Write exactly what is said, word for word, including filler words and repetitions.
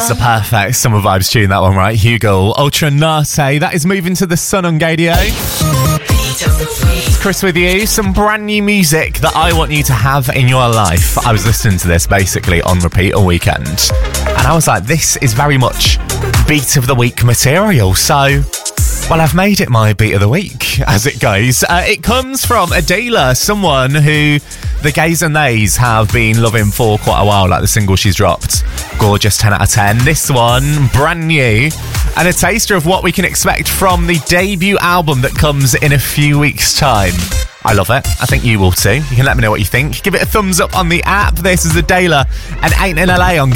It's the perfect summer vibes tune, that one, right? Hugo, Ultra Nate. That is moving to the sun on Gadio. It's Chris with you. Some brand new music that I want you to have in your life. I was listening to this basically on repeat all weekend, and I was like, this is very much beat of the week material. So, well, I've made it my beat of the week, as it goes. Uh, it comes from Adela, someone who the gays and theys have been loving for quite a while, like the single she's dropped. Gorgeous, ten out of ten. This one, brand new, and a taster of what we can expect from the debut album that comes in a few weeks' time. I love it. I think you will too. You can let me know what you think. Give it a thumbs up on the app. This is Adela and Ain't in L A on